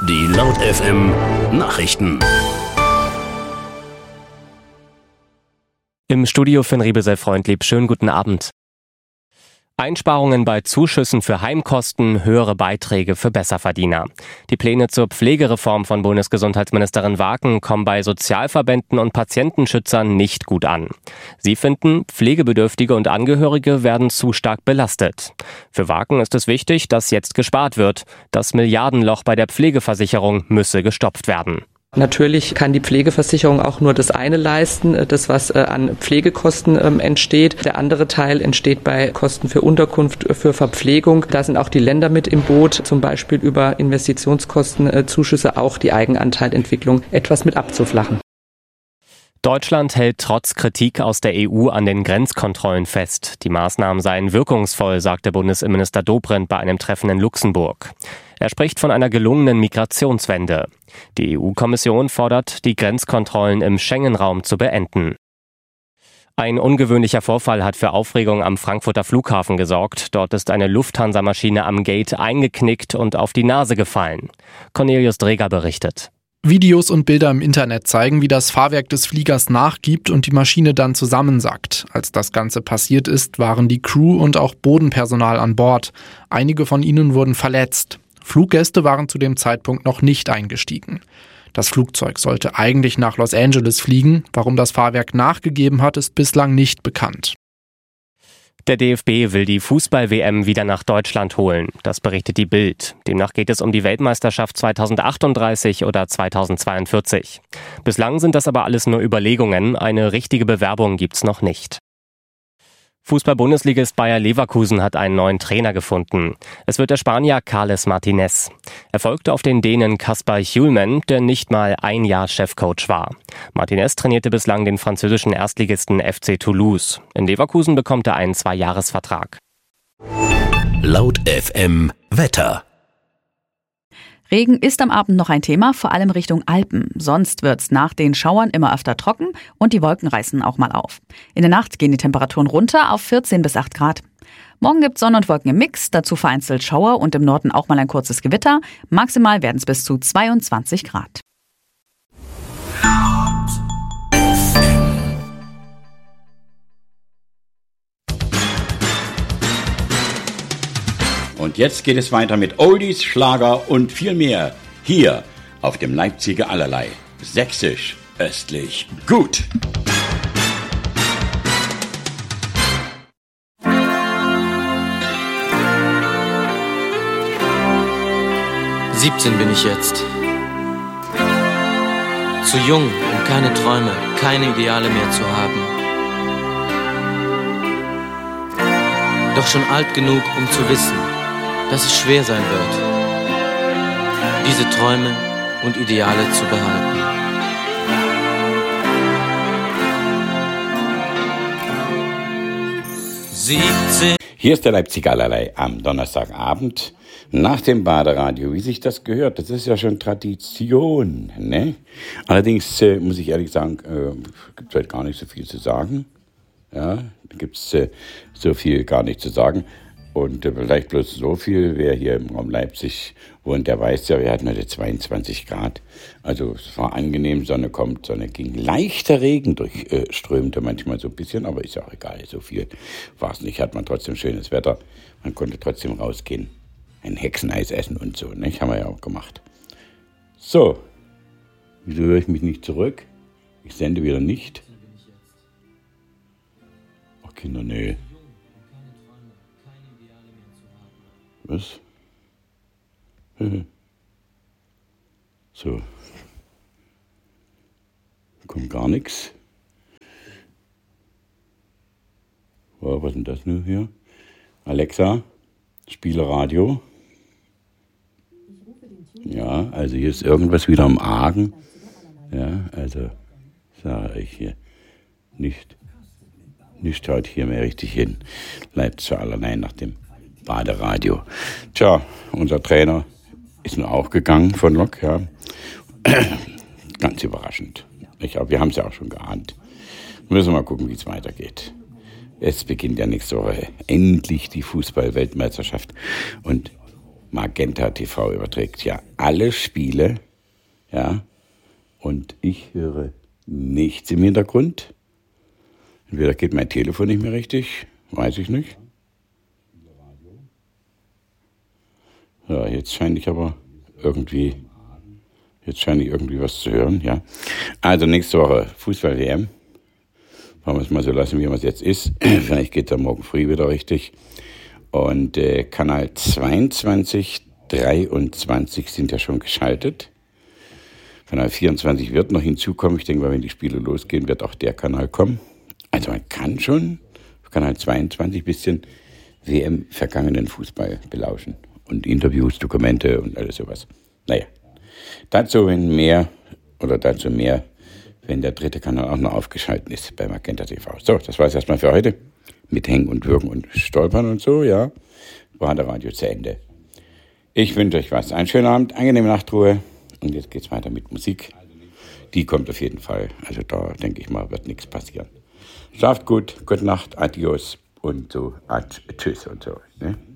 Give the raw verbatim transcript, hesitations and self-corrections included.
Die Laut F M Nachrichten. Im Studio Finn Riebesell-Freundlieb, schönen guten Abend. Einsparungen bei Zuschüssen für Heimkosten, höhere Beiträge für Besserverdiener. Die Pläne zur Pflegereform von Bundesgesundheitsministerin Waken kommen bei Sozialverbänden und Patientenschützern nicht gut an. Sie finden, Pflegebedürftige und Angehörige werden zu stark belastet. Für Waken ist es wichtig, dass jetzt gespart wird. Das Milliardenloch bei der Pflegeversicherung müsse gestopft werden. Natürlich kann die Pflegeversicherung auch nur das eine leisten, das was an Pflegekosten entsteht. Der andere Teil entsteht bei Kosten für Unterkunft, für Verpflegung. Da sind auch die Länder mit im Boot, zum Beispiel über Investitionskostenzuschüsse auch die Eigenanteilentwicklung etwas mit abzuflachen. Deutschland hält trotz Kritik aus der E U an den Grenzkontrollen fest. Die Maßnahmen seien wirkungsvoll, sagte Bundesinnenminister Dobrindt bei einem Treffen in Luxemburg. Er spricht von einer gelungenen Migrationswende. Die E U-Kommission fordert, die Grenzkontrollen im Schengen-Raum zu beenden. Ein ungewöhnlicher Vorfall hat für Aufregung am Frankfurter Flughafen gesorgt. Dort ist eine Lufthansa-Maschine am Gate eingeknickt und auf die Nase gefallen. Cornelius Dreger berichtet. Videos und Bilder im Internet zeigen, wie das Fahrwerk des Fliegers nachgibt und die Maschine dann zusammensackt. Als das Ganze passiert ist, waren die Crew und auch Bodenpersonal an Bord. Einige von ihnen wurden verletzt. Fluggäste waren zu dem Zeitpunkt noch nicht eingestiegen. Das Flugzeug sollte eigentlich nach Los Angeles fliegen. Warum das Fahrwerk nachgegeben hat, ist bislang nicht bekannt. Der D F B will die Fußball-W M wieder nach Deutschland holen. Das berichtet die Bild. Demnach geht es um die Weltmeisterschaft zweitausendachtunddreißig oder zweitausendzweiundvierzig. Bislang sind das aber alles nur Überlegungen. Eine richtige Bewerbung gibt's noch nicht. Fußball-Bundesligist Bayer Leverkusen hat einen neuen Trainer gefunden. Es wird der Spanier Carles Martinez. Er folgte auf den Dänen Kasper Hjulmand, der nicht mal ein Jahr Chefcoach war. Martinez trainierte bislang den französischen Erstligisten F C Toulouse. In Leverkusen bekommt er einen Zweijahresvertrag. Laut F M Wetter. Regen ist am Abend noch ein Thema, vor allem Richtung Alpen. Sonst wird's nach den Schauern immer öfter trocken und die Wolken reißen auch mal auf. In der Nacht gehen die Temperaturen runter auf vierzehn bis acht Grad. Morgen gibt's Sonne und Wolken im Mix, dazu vereinzelt Schauer und im Norden auch mal ein kurzes Gewitter. Maximal werden es bis zu zweiundzwanzig Grad. Und jetzt geht es weiter mit Oldies, Schlager und viel mehr. Hier auf dem Leipziger Allerlei. Sächsisch, östlich, gut. siebzehn bin ich jetzt. Zu jung, um keine Träume, keine Ideale mehr zu haben. Doch schon alt genug, um zu wissen, dass es schwer sein wird, diese Träume und Ideale zu behalten. siebzehn. Hier ist der Leipziger Allerlei am Donnerstagabend nach dem Baderadio, wie sich das gehört. Das ist ja schon Tradition, ne? Allerdings äh, muss ich ehrlich sagen, äh, gibt es halt gar nicht so viel zu sagen. Ja, da gibt es äh, so viel gar nicht zu sagen. Und äh, vielleicht bloß so viel, wer hier im Raum Leipzig wohnt, der weiß ja, wir hatten heute zweiundzwanzig Grad. Also es war angenehm, Sonne kommt, Sonne ging. Leichter Regen durchströmte äh, manchmal so ein bisschen, aber ist ja auch egal, so viel war es nicht. Hat man trotzdem schönes Wetter, man konnte trotzdem rausgehen, ein Hexeneis essen und so, ne? Haben wir ja auch gemacht. So, wieso höre ich mich nicht zurück? Ich sende wieder nicht. Ach Kinder, nee. Was? So. Kommt gar nichts. Wow, was ist denn das nun hier? Alexa, spiele Radio. Ja, also hier ist irgendwas wieder im Argen. Ja, also sage ich hier nicht. Nicht haut hier mehr richtig hin. Bleibt zu allerlei nach dem Baderadio. Tja, unser Trainer ist nun auch gegangen von Lok, ja. Ganz überraschend. Ich glaube, wir haben es ja auch schon geahnt. Müssen wir mal gucken, wie es weitergeht. Es beginnt ja nächste Woche endlich die Fußball-Weltmeisterschaft. Und Magenta T V überträgt ja alle Spiele, ja, und ich höre nichts im Hintergrund. Entweder geht mein Telefon nicht mehr richtig, weiß ich nicht. Ja, jetzt scheine ich aber irgendwie, jetzt scheine ich irgendwie was zu hören, ja. Also nächste Woche Fußball-W M. Wollen wir es mal so lassen, wie es jetzt ist. Vielleicht geht es dann morgen früh wieder richtig. Und äh, Kanal zweiundzwanzig, dreiundzwanzig sind ja schon geschaltet. Kanal vierundzwanzig wird noch hinzukommen. Ich denke mal, wenn die Spiele losgehen, wird auch der Kanal kommen. Also man kann schon auf Kanal zweiundzwanzig ein bisschen W M vergangenen Fußball belauschen. Und Interviews, Dokumente und alles sowas. Naja, dazu wenn mehr, oder dazu mehr, wenn der dritte Kanal auch noch aufgeschaltet ist bei Magenta T V. So, das war es erstmal für heute. Mit Hängen und Würgen und Stolpern und so, ja. War der Radio zu Ende. Ich wünsche euch was. Einen schönen Abend, angenehme Nachtruhe. Und jetzt geht's weiter mit Musik. Die kommt auf jeden Fall. Also da denke ich mal, wird nichts passieren. Schlaft gut, gute Nacht, adios und so, ad, tschüss und so. Ne?